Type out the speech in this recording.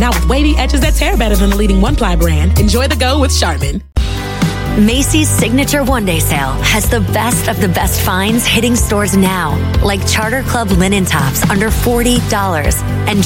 Now with wavy edges that tear better than the leading one-ply brand, enjoy the go with Charmin. Macy's Signature One-Day Sale has the best of the best finds hitting stores now, like Charter Club linen tops under $40 and